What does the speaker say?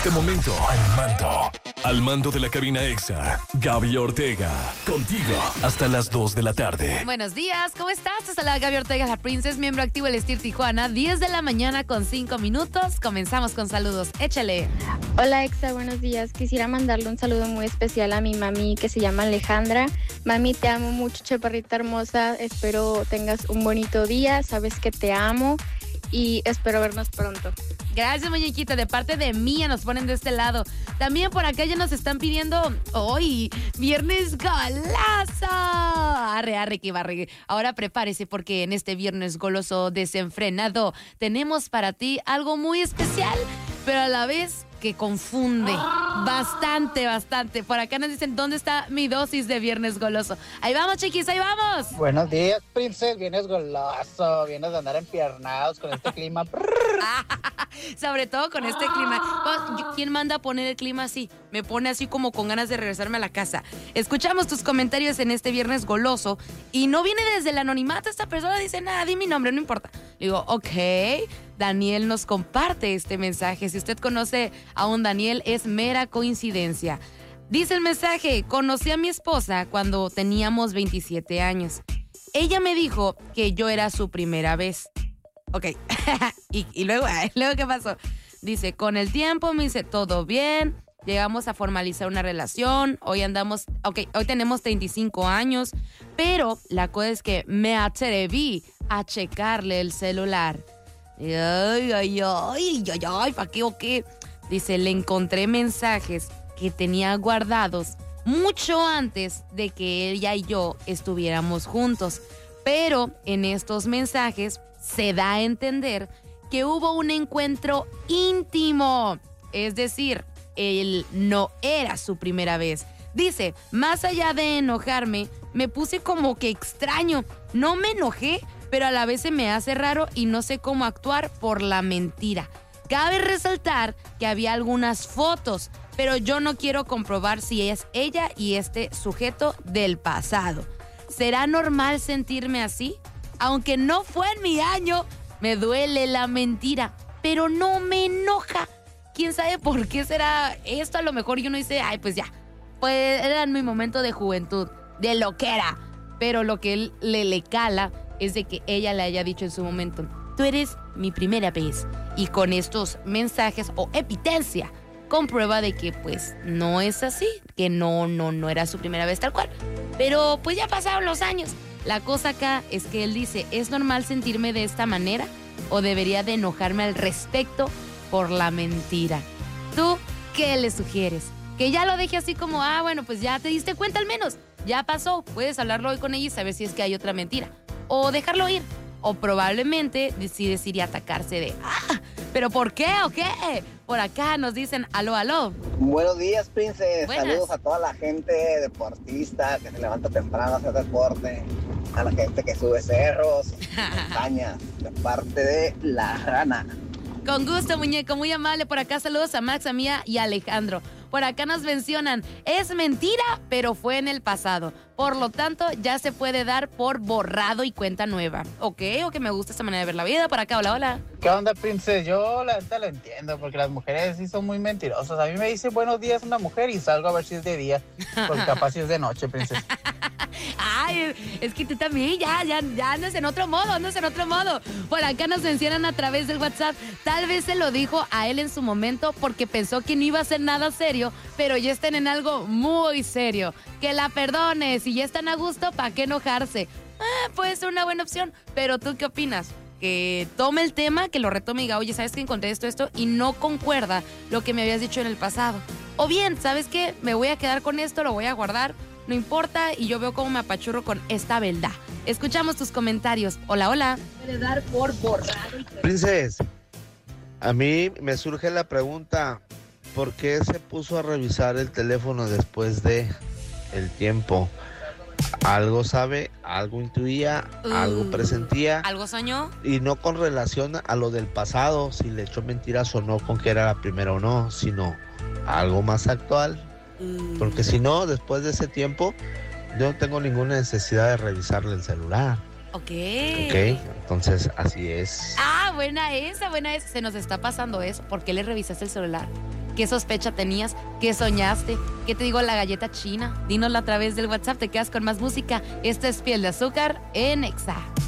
este momento, al mando de la cabina EXA, Gaby Ortega, contigo hasta las 2 de la tarde. Buenos días, ¿cómo estás? Te saluda Gaby Ortega, la Princess, miembro activo del STIR Tijuana, 10 de la mañana con 5 minutos. Comenzamos con saludos, échale. Hola EXA, buenos días. Quisiera mandarle un saludo muy especial a mi mami que se llama Alejandra. Mami, te amo mucho, chaparrita hermosa. Espero tengas un bonito día, sabes que te amo y espero vernos pronto. Gracias, muñequita. De parte de Mía nos ponen de este lado. También por acá ya nos están pidiendo hoy, viernes golazo. Arre, que barre. Ahora prepárese porque en este viernes goloso desenfrenado tenemos para ti algo muy especial, pero a la vez que confunde bastante. Por acá nos dicen, ¿dónde está mi dosis de viernes goloso? Ahí vamos, chiquis, ahí vamos. Buenos días, Princess. Vienes goloso. Vienes de andar empiernados con este clima. Sobre todo con este clima. ¿Quién manda a poner el clima así? Me pone así como con ganas de regresarme a la casa. Escuchamos tus comentarios en este viernes goloso y no viene desde el anonimato. Esta persona dice, nada, di mi nombre, no importa. Le digo, ok. Daniel nos comparte este mensaje. Si usted conoce a un Daniel, es mera coincidencia. Dice el mensaje, conocí a mi esposa cuando teníamos 27 años. Ella me dijo que yo era su primera vez. Ok, y luego, ¿qué pasó? Dice, con el tiempo me dice, todo bien, llegamos a formalizar una relación, hoy tenemos 35 años, pero la cosa es que me atreví a checarle el celular. Ay, ¿para qué o qué? Dice, le encontré mensajes que tenía guardados mucho antes de que ella y yo estuviéramos juntos, pero en estos mensajes se da a entender que hubo un encuentro íntimo, es decir, él no era su primera vez. Dice, más allá de enojarme, me puse como que extraño, no me enojé, pero a la vez se me hace raro y no sé cómo actuar por la mentira. Cabe resaltar que había algunas fotos, pero yo no quiero comprobar si es ella y este sujeto del pasado. ¿Será normal sentirme así? Aunque no fue en mi año, me duele la mentira, pero no me enoja. ¿Quién sabe por qué será esto? A lo mejor uno dice, ay, pues ya, pues era en mi momento de juventud, de lo que era. Pero lo que él le cala es de que ella le haya dicho en su momento, tú eres mi primera vez. Y con estos mensajes o evidencia comprueba de que pues no es así, que no era su primera vez tal cual. Pero pues ya pasaron los años. La cosa acá es que él dice, ¿es normal sentirme de esta manera? ¿O debería de enojarme al respecto por la mentira? ¿Tú qué le sugieres? Que ya lo deje así como, bueno, pues ya te diste cuenta al menos. Ya pasó, puedes hablarlo hoy con ella y saber si es que hay otra mentira. O dejarlo ir. O probablemente decides ir y atacarse de, ¿pero por qué o qué? Por acá nos dicen, aló. Buenos días, Princess. Buenas. Saludos a toda la gente deportista que se levanta temprano a hacer deporte. A la gente que sube cerros, montañas, de parte de La Rana. Con gusto, muñeco, muy amable. Por acá saludos a Max, a Mía y a Alejandro. Por acá nos mencionan, es mentira, pero fue en el pasado. Por lo tanto, ya se puede dar por borrado y cuenta nueva. Ok, me gusta esta manera de ver la vida. Por acá, hola. ¿Qué onda, Princess? Yo la neta lo entiendo, porque las mujeres sí son muy mentirosas. A mí me dice buenos días una mujer y salgo a ver si es de día, porque capaz si es de noche, Princess. Ay, es que tú también ya andas en otro modo, Por acá nos mencionan a través del WhatsApp. Tal vez se lo dijo a él en su momento porque pensó que no iba a ser nada serio, pero ya están en algo muy serio. Que la perdone, si ya están a gusto, ¿para qué enojarse? Puede ser una buena opción, pero ¿tú qué opinas? Que tome el tema, que lo retome y diga, oye, ¿sabes que encontré esto y no concuerda lo que me habías dicho en el pasado? O bien, ¿sabes qué? Me voy a quedar con esto, lo voy a guardar, no importa, y yo veo cómo me apachurro con esta verdad. Escuchamos tus comentarios. Hola. Puede dar por borrado. Princess, a mí me surge la pregunta, ¿por qué se puso a revisar el teléfono después de el tiempo? ¿Algo sabe? ¿Algo intuía? ¿Algo presentía? ¿Algo soñó? Y no con relación a lo del pasado, si le echó mentiras o no con que era la primera o no, sino algo más actual. Porque si no, después de ese tiempo, yo no tengo ninguna necesidad de revisarle el celular. Ok, entonces así es. buena esa. Se nos está pasando eso. ¿Por qué le revisaste el celular? ¿Qué sospecha tenías? ¿Qué soñaste? ¿Qué te digo la galleta china? Dínoslo a través del WhatsApp. Te quedas con más música. Esto es Piel de Azúcar en Exa.